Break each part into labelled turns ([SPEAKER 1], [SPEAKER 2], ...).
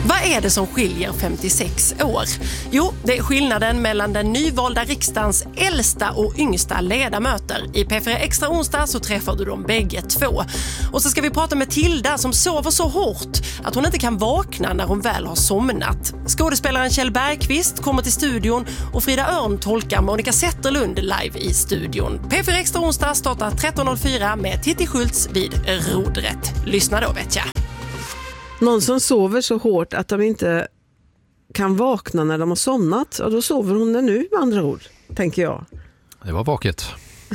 [SPEAKER 1] Vad är det som skiljer 56 år? Jo, det är skillnaden mellan den nyvalda riksdagens äldsta och yngsta ledamöter. I P4 Extra onsdag så träffar du dem bägge två. Och så ska vi prata med Tilda som sover så hårt att hon inte kan vakna när hon väl har somnat. Skådespelaren Kjell Bergqvist kommer till studion och Frida Örn tolkar Monica Zetterlund live i studion. P4 Extra onsdag startar 13.04 med Titti Schultz vid rodret. Lyssna då, vet jag.
[SPEAKER 2] Någon som sover så hårt att de inte kan vakna när de har somnat. Och då sover hon nu med andra ord, tänker jag.
[SPEAKER 3] Det var vaket.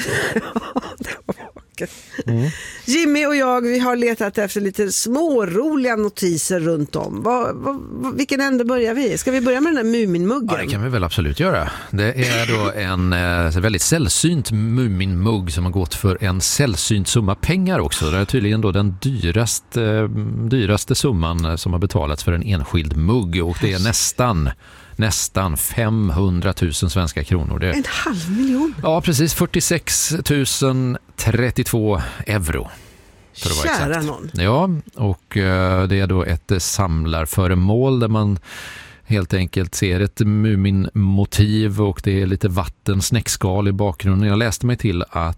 [SPEAKER 2] Det var vaket. Jimmy och jag, vi har letat efter lite småroliga notiser runt om. Vilken ände börjar vi? Ska vi börja med den där Muminmuggen?
[SPEAKER 3] Ja, det kan vi väl absolut göra. Det är då en väldigt sällsynt Muminmugg som har gått för en sällsynt summa pengar också. Det är tydligen då den dyraste summan som har betalats för en enskild mugg. Och det är nästan 500 000 svenska kronor. Det är
[SPEAKER 2] 500 000?
[SPEAKER 3] Ja, precis. 46 032 euro. För att vara
[SPEAKER 2] Kära
[SPEAKER 3] exakt.
[SPEAKER 2] någon.
[SPEAKER 3] Ja, och det är då ett samlarföremål där man helt enkelt ser ett Mumin-motiv och det är lite vattensnäckskal i bakgrunden. Jag läste mig till att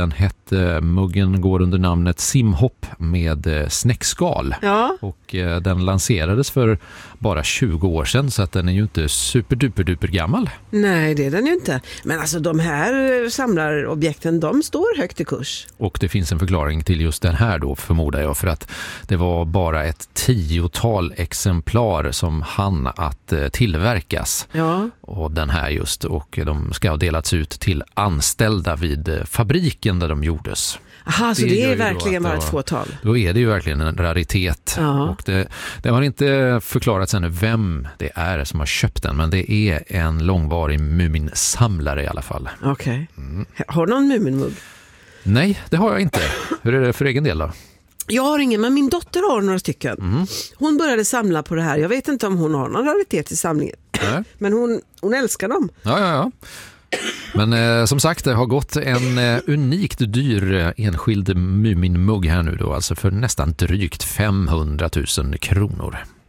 [SPEAKER 3] muggen går under namnet Simhopp med snäckskal.
[SPEAKER 2] Ja.
[SPEAKER 3] Och den lanserades för bara 20 år sedan så att den är ju inte superduper gammal.
[SPEAKER 2] Nej, det är den ju inte. Men alltså de här samlarobjekten, de står högt i kurs.
[SPEAKER 3] Och det finns en förklaring till just den här då, förmodar jag, för att det var bara ett 10-tal exemplar som hann att tillverkas.
[SPEAKER 2] Ja.
[SPEAKER 3] Och den här just, och de ska ha delats ut till anställda vid fabriken där de gjordes.
[SPEAKER 2] Aha, så det är verkligen bara ett fåtal.
[SPEAKER 3] Då är det ju verkligen en raritet.
[SPEAKER 2] Ja.
[SPEAKER 3] Och det har inte förklarats ännu vem det är som har köpt den, men det är en långvarig Muminsamlare i alla fall.
[SPEAKER 2] Okej. Har du någon Muminmugg?
[SPEAKER 3] Nej, det har jag inte. Hur är det för egen del då?
[SPEAKER 2] Jag har ingen, men min dotter har några stycken. Hon började samla på det här. Jag vet inte om hon har någon raritet i samlingen. Men hon älskar dem.
[SPEAKER 3] Ja. Men som sagt, det har gått en unikt dyr enskild Muminmugg här nu då, alltså för nästan drygt 500 000 kronor.